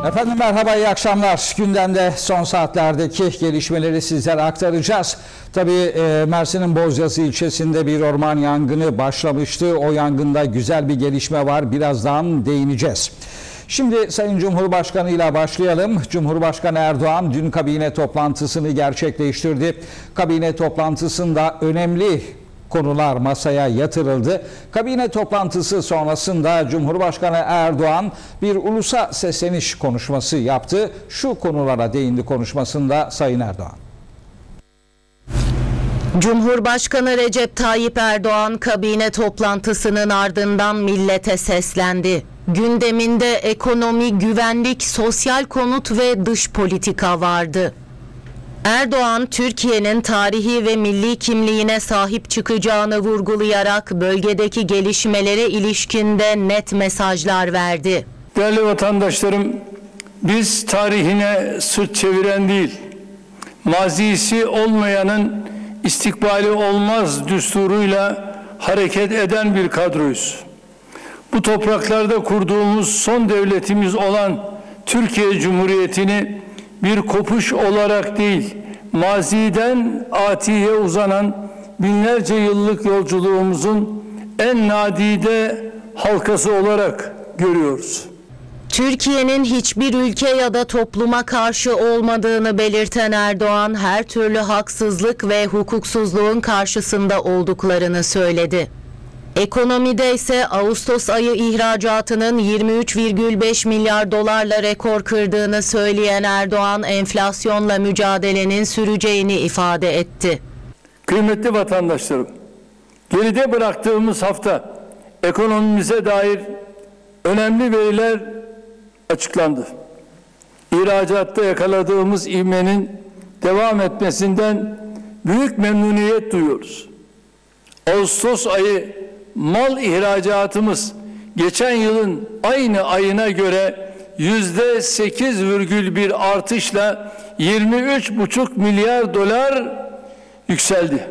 Efendim merhaba, iyi akşamlar. Gündemde son saatlerdeki gelişmeleri sizlere aktaracağız. Tabii Mersin'in Bozyazı ilçesinde bir orman yangını başlamıştı. O yangında güzel bir gelişme var. Birazdan değineceğiz. Şimdi Sayın Cumhurbaşkanı ile başlayalım. Cumhurbaşkanı Erdoğan dün kabine toplantısını gerçekleştirdi. Kabine toplantısında önemli konular masaya yatırıldı. Kabine toplantısı sonrasında Cumhurbaşkanı Erdoğan bir ulusa sesleniş konuşması yaptı. Şu konulara değindi konuşmasında Sayın Erdoğan. Cumhurbaşkanı Recep Tayyip Erdoğan kabine toplantısının ardından millete seslendi. Gündeminde ekonomi, güvenlik, sosyal konut ve dış politika vardı. Erdoğan, Türkiye'nin tarihi ve milli kimliğine sahip çıkacağını vurgulayarak bölgedeki gelişmelere ilişkin de net mesajlar verdi. Değerli vatandaşlarım, biz tarihine sırt çeviren değil, mazisi olmayanın istikbali olmaz düsturuyla hareket eden bir kadroyuz. Bu topraklarda kurduğumuz son devletimiz olan Türkiye Cumhuriyeti'ni bir kopuş olarak değil, maziden atiye uzanan binlerce yıllık yolculuğumuzun en nadide halkası olarak görüyoruz. Türkiye'nin hiçbir ülke ya da topluma karşı olmadığını belirten Erdoğan, her türlü haksızlık ve hukuksuzluğun karşısında olduklarını söyledi. Ekonomide ise Ağustos ayı ihracatının 23,5 milyar dolarla rekor kırdığını söyleyen Erdoğan, enflasyonla mücadelenin süreceğini ifade etti. Kıymetli vatandaşlarım, geride bıraktığımız hafta ekonomimize dair önemli veriler açıklandı. İhracatta yakaladığımız ivmenin devam etmesinden büyük memnuniyet duyuyoruz. Ağustos ayı mal ihracatımız geçen yılın aynı ayına göre %8,1 artışla 23,5 milyar dolar yükseldi.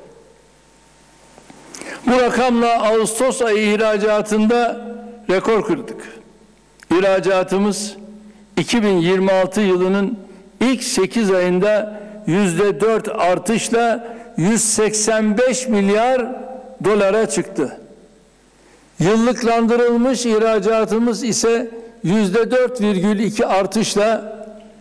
Bu rakamla Ağustos ayı ihracatında rekor kırdık. İhracatımız 2026 yılının ilk 8 ayında %4 artışla 185 milyar dolara çıktı. Yıllıklandırılmış ihracatımız ise %4,2 artışla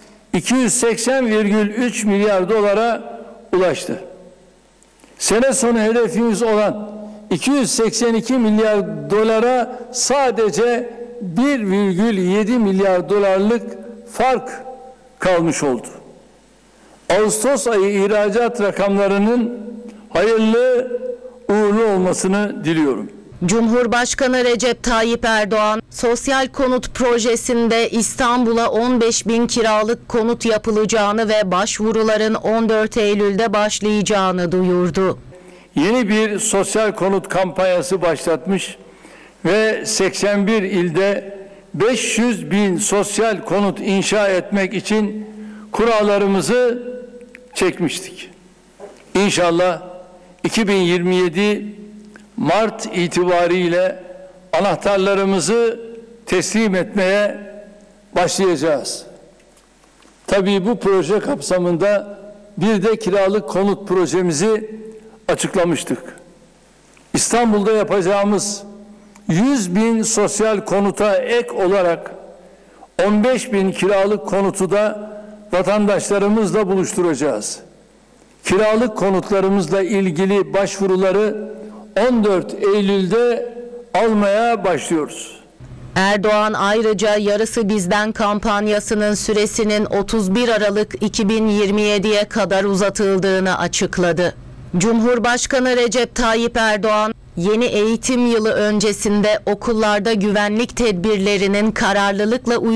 280,3 milyar dolara ulaştı. Sene sonu hedefimiz olan 282 milyar dolara sadece 1,7 milyar dolarlık fark kalmış oldu. Ağustos ayı ihracat rakamlarının hayırlı uğurlu olmasını diliyorum. Cumhurbaşkanı Recep Tayyip Erdoğan, sosyal konut projesinde İstanbul'a 15.000 kiralık konut yapılacağını ve başvuruların 14 Eylül'de başlayacağını duyurdu. Yeni bir sosyal konut kampanyası başlatmış ve 81 ilde 500.000 sosyal konut inşa etmek için kurallarımızı çekmiştik. İnşallah 2027 Mart itibariyle anahtarlarımızı teslim etmeye başlayacağız. Tabii bu proje kapsamında bir de kiralık konut projemizi açıklamıştık. İstanbul'da yapacağımız 100.000 sosyal konuta ek olarak 15.000 kiralık konutu da vatandaşlarımızla buluşturacağız. Kiralık konutlarımızla ilgili başvuruları 14 Eylül'de almaya başlıyoruz. Erdoğan ayrıca Yarısı Bizden kampanyasının süresinin 31 Aralık 2027'ye kadar uzatıldığını açıkladı. Cumhurbaşkanı Recep Tayyip Erdoğan, yeni eğitim yılı öncesinde okullarda güvenlik tedbirlerinin kararlılıkla